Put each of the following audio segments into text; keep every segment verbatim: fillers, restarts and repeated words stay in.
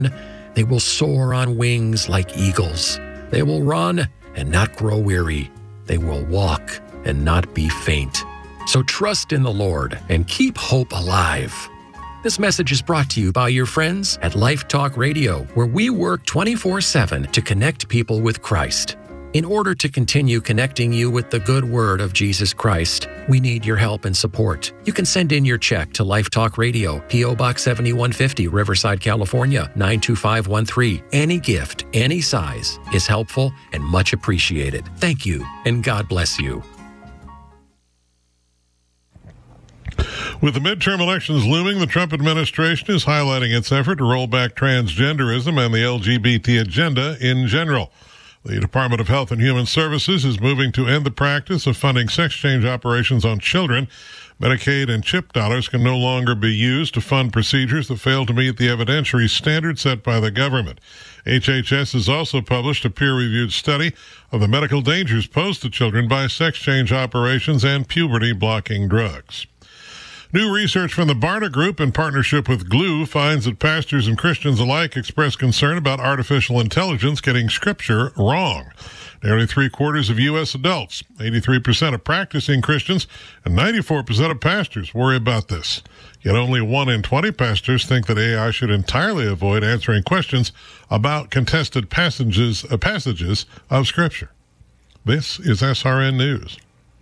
They will soar on wings like eagles. They will run and not grow weary. They will walk and not be faint. So trust in the Lord and keep hope alive. This message is brought to you by your friends at Life Talk Radio, where we work twenty-four seven to connect people with Christ. In order to continue connecting you with the good word of Jesus Christ, we need your help and support. You can send in your check to Life Talk Radio, P O Box seventy-one fifty, Riverside, California, nine two five one three. Any gift, any size, is helpful and much appreciated. Thank you, and God bless you. With the midterm elections looming, the Trump administration is highlighting its effort to roll back transgenderism and the L G B T agenda in general. The Department of Health and Human Services is moving to end the practice of funding sex change operations on children. Medicaid and CHIP dollars can no longer be used to fund procedures that fail to meet the evidentiary standards set by the government. H H S has also published a peer-reviewed study of the medical dangers posed to children by sex change operations and puberty-blocking drugs. New research from the Barna Group in partnership with Glue finds that pastors and Christians alike express concern about artificial intelligence getting Scripture wrong. Nearly three-quarters of U S adults, eighty-three percent of practicing Christians, and ninety-four percent of pastors worry about this. Yet only one in twenty pastors think that A I should entirely avoid answering questions about contested passages, uh, passages of Scripture. This is S R N News.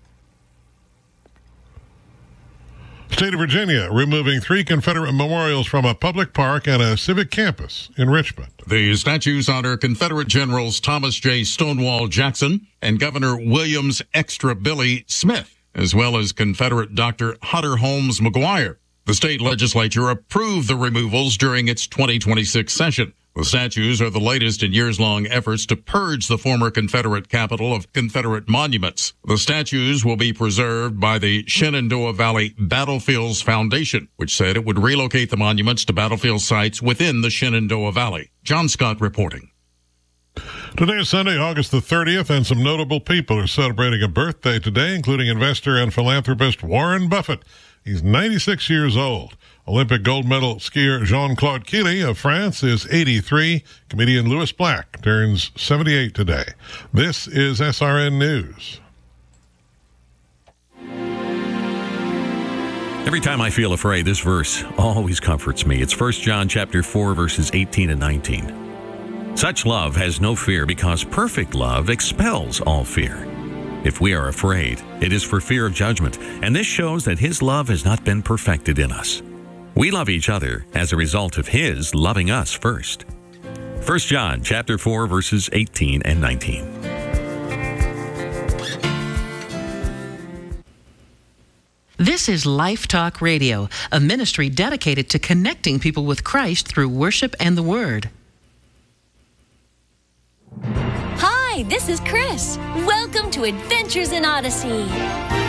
State of Virginia removing three Confederate memorials from a public park and a civic campus in Richmond. The statues honor Confederate Generals Thomas J. Stonewall Jackson and Governor William's Extra Billy Smith, as well as Confederate Doctor Hutter Holmes McGuire. The state legislature approved the removals during its twenty twenty-six session. The statues are the latest in years-long efforts to purge the former Confederate capital of Confederate monuments. The statues will be preserved by the Shenandoah Valley Battlefields Foundation, which said it would relocate the monuments to battlefield sites within the Shenandoah Valley. John Scott reporting. Today is Sunday, August the thirtieth, and some notable people are celebrating a birthday today, including investor and philanthropist Warren Buffett. He's ninety-six years old. Olympic gold medal skier Jean-Claude Killy of France is eighty-three. Comedian Louis Black turns seventy-eight today. This is S R N News. Every time I feel afraid, this verse always comforts me. It's First John chapter four, verses eighteen and nineteen. Such love has no fear, because perfect love expels all fear. If we are afraid, it is for fear of judgment, and this shows that His love has not been perfected in us. We love each other as a result of His loving us first. First John chapter four, verses eighteen and nineteen. This is Life Talk Radio, a ministry dedicated to connecting people with Christ through worship and the Word. Hi, this is Chris. Welcome to Adventures in Odyssey.